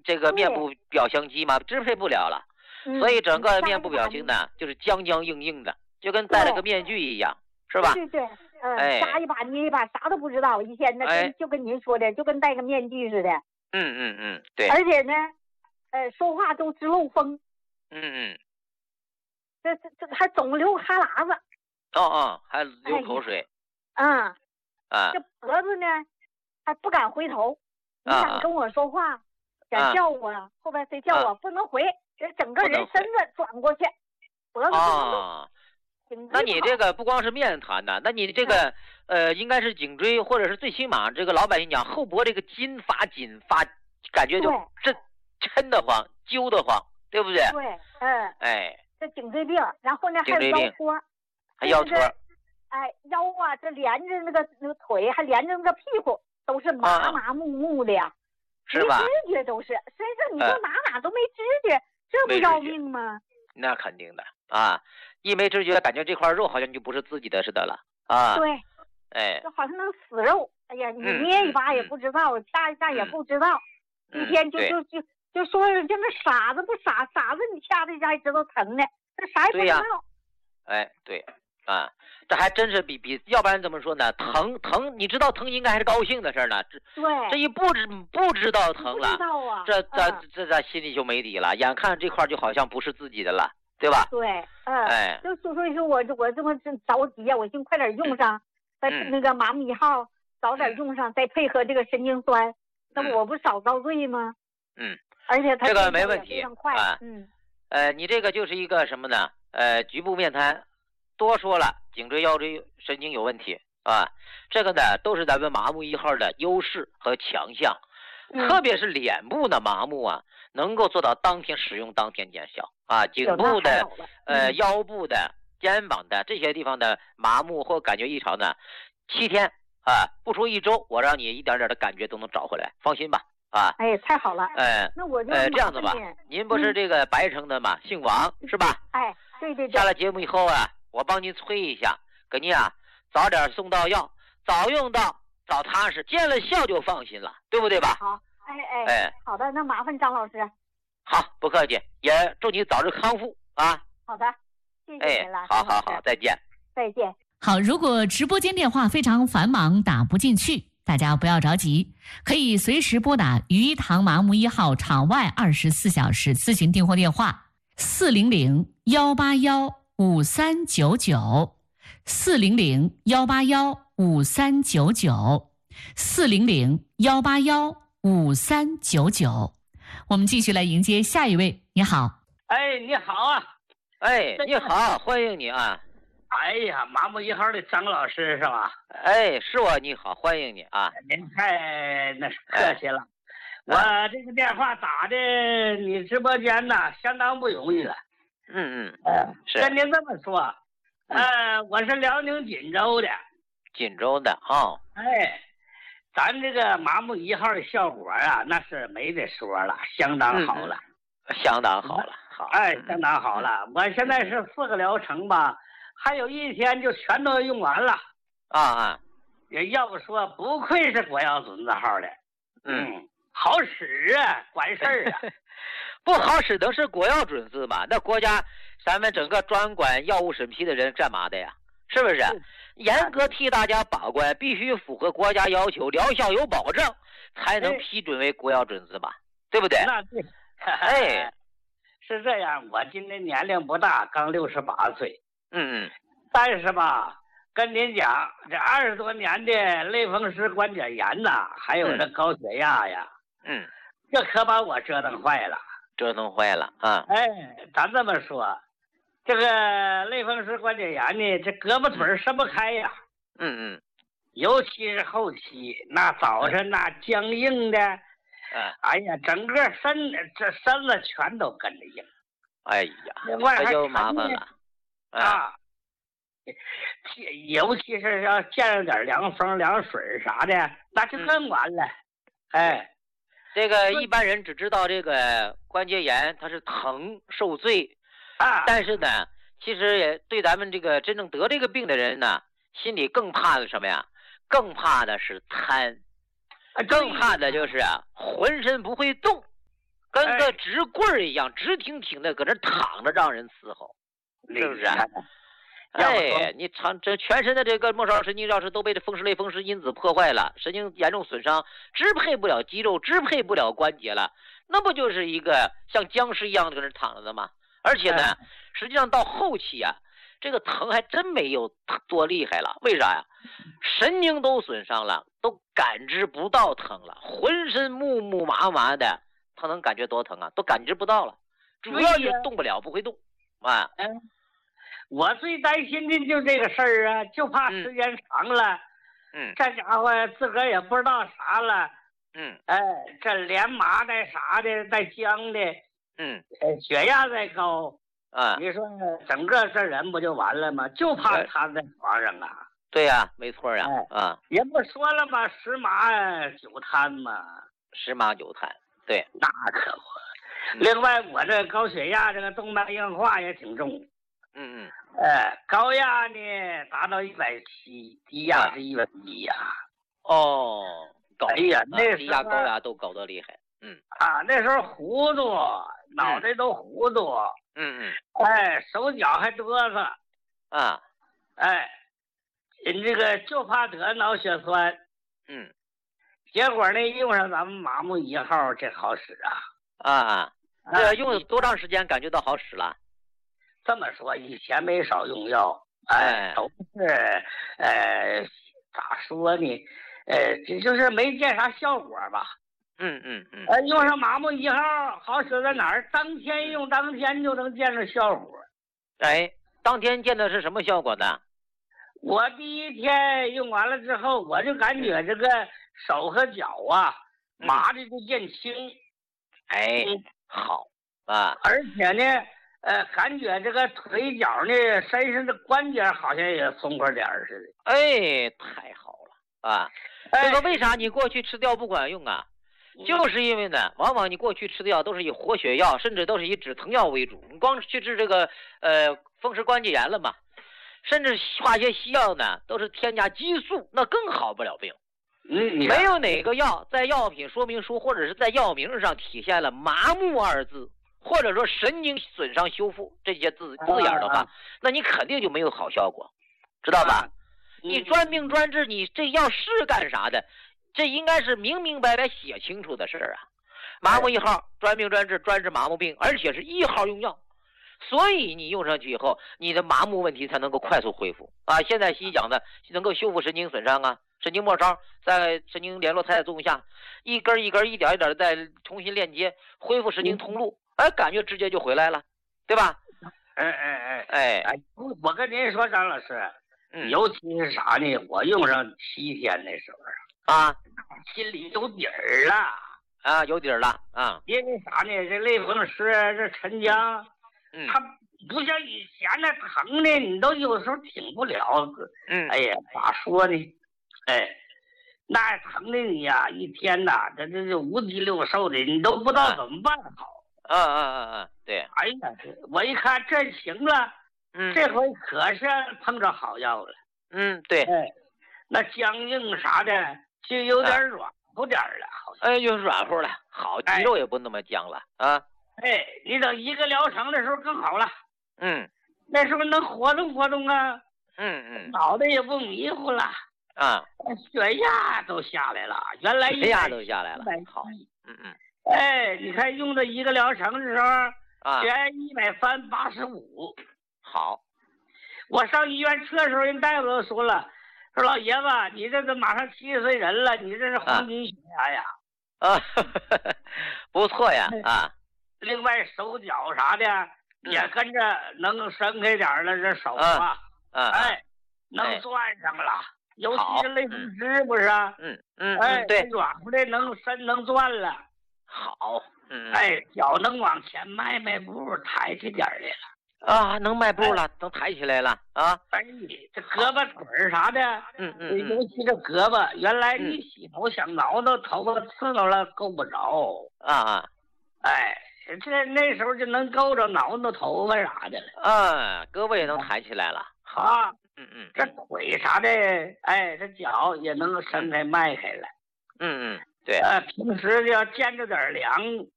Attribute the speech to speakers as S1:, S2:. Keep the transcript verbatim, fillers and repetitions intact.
S1: 这个面部表情肌嘛，支配不了了，
S2: 嗯、
S1: 所以整个面部表情呢就是僵僵硬硬的，就跟戴了个面具一样，是吧？
S2: 对对，嗯、呃，
S1: 哎，
S2: 眨一把捏一把，啥都不知道。以前呢，
S1: 哎、
S2: 就跟您说的，就跟戴个面具似的。
S1: 嗯嗯嗯，对。
S2: 而且呢，呃，说话都直漏风。
S1: 嗯嗯。
S2: 这这这还总流哈喇子。
S1: 哦哦，还流口水。
S2: 嗯。
S1: 啊。
S2: 这脖子呢，还不敢回头。你想跟我说话，
S1: 啊、
S2: 想叫我，啊、后边谁叫我、啊、不能回，这整个人身子转过去，脖子不能动。
S1: 啊，那你这个不光是面瘫呐，那你这个、嗯、呃，应该是颈椎，或者是最起码这个老百姓讲后脖这个筋发紧发，感觉就这抻得慌、揪得慌，对不对？
S2: 对，嗯，
S1: 哎，
S2: 这颈椎病，然后呢还有腰托，
S1: 还腰托，
S2: 哎，腰啊，这连着那个那个腿，还连着那个屁股，都是麻麻木木的呀，啊、
S1: 是吧？
S2: 没知觉都是，身上你说哪哪都没知觉，嗯、这不要命吗？
S1: 那肯定的啊，一没知觉，感觉这块肉好像就不是自己的似的了啊。
S2: 对，
S1: 哎，
S2: 就好像那个死肉，哎呀，你捏一把也不知道，掐、嗯、一下也不知道，
S1: 嗯、
S2: 一天就就就就说人家那傻子不傻，傻子你掐他一下也知道疼呢，这啥也不知道。
S1: 哎，对啊，这还真是比比，要不然怎么说呢？疼疼，你知道疼应该还是高兴的事呢。这
S2: 对，
S1: 这一不知不知道疼了，
S2: 不知道啊、
S1: 这这、
S2: 嗯、
S1: 这咱心里就没底了。眼看这块就好像不是自己的了，对吧？
S2: 对，嗯，
S1: 哎，
S2: 就所以说我我这么着急呀，我寻快点用上，再、嗯、那个麻木一号早点用上，嗯、再配合这个神经酸，那不我不少遭罪吗？
S1: 嗯，
S2: 而且它
S1: 这个没问题
S2: 啊，嗯，
S1: 呃，你这个就是一个什么呢？呃，局部面瘫。多说了，颈椎腰椎神经有问题啊，这个呢都是咱们麻木一号的优势和强项，
S2: 嗯、
S1: 特别是脸部的麻木啊，能够做到当天使用当天见效啊。颈部的、
S2: 嗯、
S1: 呃腰部的、肩膀的这些地方的麻木或感觉异常呢，七天啊，不出一周，我让你一点点的感觉都能找回来，放心吧啊。
S2: 哎，太好了。
S1: 哎、呃，
S2: 那我就
S1: 呃这样子吧，您不是这个白城的吗？嗯、姓王是吧？
S2: 哎，对对对。
S1: 下了节目以后啊。我帮您催一下，给您啊早点送到药，早用到早踏实，见了效就放心了，对不对吧？
S2: 好，哎哎
S1: 哎，
S2: 好的，那麻烦张老师。
S1: 好，不客气，也祝你早日康复啊！
S2: 好的，谢谢您了。
S1: 哎，好好好，再见。
S2: 再见。
S3: 好，如果直播间电话非常繁忙打不进去，大家不要着急，可以随时拨打鱼塘麻木一号场外二十四小时咨询订货电话四零零幺八幺。五三九九，四零零幺八幺五三九九，四零零幺八幺五三九九。我们继续来迎接下一位。你好，
S4: 哎，你好啊，
S1: 哎，你好，欢迎你啊。
S4: 哎呀，麻木一号的张老师是吧？
S1: 哎，是我，你好，欢迎你啊。
S4: 您太那是客气了，哎、我这个电话打的你直播间呢，相当不容易了。
S1: 嗯嗯，
S4: 呃，
S1: 是
S4: 跟您这么说，呃，我是辽宁锦州的，
S1: 锦州的哦，
S4: 哎，咱这个麻木一号的效果啊，那是没得说了，相当好了，
S1: 嗯、相当好了，好，
S4: 哎，相当好了。嗯、我现在是四个疗程吧，还有一天就全都用完了，
S1: 啊啊，
S4: 也要不说不愧是国药准字号的，
S1: 嗯，
S4: 嗯好使啊，管事儿啊。
S1: 不好使能是国药准字吗？那国家咱们整个专管药物审批的人干嘛的呀？是不是？严格替大家把关，必须符合国家要求，疗效有保证，才能批准为国药准字吧？对不对？
S4: 那对。
S1: 哎，
S4: 是这样，我今年年龄不大，刚六十八岁。
S1: 嗯嗯。
S4: 但是吧，跟您讲，这二十多年的类风湿关节炎呐，还有这高血压呀，
S1: 嗯，
S4: 这可把我折腾坏了。
S1: 折腾坏了啊！
S4: 哎，咱这么说，这个类风湿关节炎呢，这胳膊腿伸不开呀。
S1: 嗯嗯。
S4: 尤其是后期，那早晨那僵硬的，
S1: 嗯，
S4: 哎呀，整个身这身子全都跟着硬。
S1: 哎呀，
S4: 这
S1: 就麻烦了
S4: 啊！尤其是要见着点凉风、凉水啥的，那就更完了。嗯、哎。
S1: 这个一般人只知道这个关节炎它是疼受罪
S4: 啊，
S1: 但是呢，其实也对咱们这个真正得这个病的人呢，心里更怕的什么呀？更怕的是瘫，更怕的就是啊，浑身不会动跟个直棍儿一样，直挺挺的搁那躺着让人伺候，是不是？哎，你长这全身的这个末梢神经要是都被这风湿类风湿因子破坏了，神经严重损伤，支配不了肌肉，支配不了关节了，那不就是一个像僵尸一样搁那躺着的吗？而且呢，实际上到后期啊，这个疼还真没有多厉害了。为啥呀？神经都损伤了，都感知不到疼了，浑身木木麻麻的，他能感觉多疼啊？都感知不到了，主要就是动不了，不会动啊。
S4: 嗯。我最担心的就这个事儿啊，就怕时间长了，
S1: 嗯，
S4: 这家伙自个儿也不知道啥了，
S1: 嗯，
S4: 哎，这连麻的啥的带僵的，
S1: 嗯，
S4: 血压再高
S1: 啊，
S4: 你说整个这人不就完了吗？就怕瘫在床上啊。
S1: 对呀、啊，没错呀、啊，
S4: 哎、
S1: 啊，
S4: 人不说了吗？十麻九瘫嘛，
S1: 十麻九瘫，对，
S4: 那可不。嗯、另外，我这高血压，这个动脉硬化也挺重。
S1: 嗯嗯，
S4: 呃，高压呢达到一百七，低压是一百一呀。
S1: 哦，高，
S4: 哎呀，那时候
S1: 低压高压都高得厉害。嗯
S4: 啊，那时候糊涂，脑袋都糊涂。
S1: 嗯嗯，
S4: 哎，手脚还哆嗦。
S1: 啊，
S4: 哎，人这个就怕得脑血栓。
S1: 嗯，
S4: 结果呢，用上咱们麻木一号，这好使啊。
S1: 啊，这用了多长时间感觉到好使了？
S4: 这么说，以前没少用药，哎，都是，呃，咋说呢？呃，这就是没见啥效果吧。
S1: 嗯嗯嗯。
S4: 呃，用上麻木一号好使在哪儿？当天用当天就能见着效果。
S1: 哎，当天见的是什么效果呢？
S4: 我第一天用完了之后，我就感觉这个手和脚啊，麻的就见轻。
S1: 哎，好啊，
S4: 而且呢。呃，感觉这个腿脚呢，身上的关节好像也松快点儿似的。
S1: 哎，太好了啊！这个为啥你过去吃的药不管用啊？
S4: 嗯、
S1: 就是因为呢，往往你过去吃的药都是以活血药，甚至都是以止疼药为主。你光去治这个呃风湿关节炎了嘛，甚至化学西药呢，都是添加激素，那更好不了病。
S4: 嗯，
S1: 没有哪个药在药品说明书或者是在药名上体现了麻木二字。或者说神经损伤修复这些字字眼的话，那你肯定就没有好效果，知道吧？你专病专治，你这药是干啥的？这应该是明明白白写清楚的事儿啊！麻木一号专病专治，专治麻木病，而且是一号用药，所以你用上去以后，你的麻木问题才能够快速恢复啊！现在西医讲的能够修复神经损伤啊，神经末梢在神经联络肽的作用下，一根一根、一点一点的再重新链接，恢复神经通路。哎，感觉直接就回来了，对吧？
S4: 哎哎哎
S1: 哎
S4: 哎，我跟您说，张老师，
S1: 嗯，
S4: 尤其是啥呢？我用上七天的时候
S1: 啊，
S4: 心里有底儿了
S1: 啊，有底儿了啊。
S4: 因为啥呢？这类风湿，这沉僵，
S1: 嗯，
S4: 它不像以前那疼的，你都有时候挺不了。
S1: 嗯，
S4: 哎呀，咋说呢？哎，那疼的你呀，一天呐，这这这五脊六兽的，你都不知道怎么办好。
S1: 啊啊啊啊！对，
S4: 哎呀，我一看这行了，
S1: 嗯，
S4: 这回可是碰着好药了。
S1: 嗯，对，
S4: 哎，那僵硬啥的就有点软乎点了，好像。
S1: 哎，就软乎了，好，肌肉也不那么僵了啊。
S4: 哎，你等一个疗程的时候更好了。
S1: 嗯，
S4: 那时候能活动活动啊。
S1: 嗯嗯，
S4: 脑袋也不迷糊了。
S1: 啊，
S4: 血压都下来了，原来
S1: 血压都下来了，好，嗯嗯。
S4: 哎，你看用的一个疗程的时候，
S1: 啊，
S4: 血压一百三八十五，
S1: 好。
S4: 我上医院测的时候，人大夫都说了，说老爷子，你这都马上七十岁人了，你这是黄金血压呀。
S1: 啊，不错呀啊。
S4: 另外手脚啥的也跟着能伸开点了，这手啊，
S1: 啊，
S4: 哎，能转上了，尤其是类风湿不是啊？
S1: 嗯嗯，
S4: 哎，
S1: 对，
S4: 软乎的能伸能转了。
S1: 好，嗯，
S4: 哎，脚能往前迈迈步，抬起点来了
S1: 啊，能迈步了，哎、能抬起来了啊！
S4: 哎，这胳膊腿儿啥的，
S1: 嗯嗯，
S4: 尤其这胳膊，原来你洗头想挠挠头发刺挠了够不着
S1: 啊啊！
S4: 哎，这那时候就能够着挠挠头发啥的了
S1: 啊，胳膊也能抬起来了，好，
S4: 啊，
S1: 嗯嗯，
S4: 这腿啥的，哎，这脚也能伸开迈开了，
S1: 嗯嗯。对，
S4: 呃，平时要见着点凉，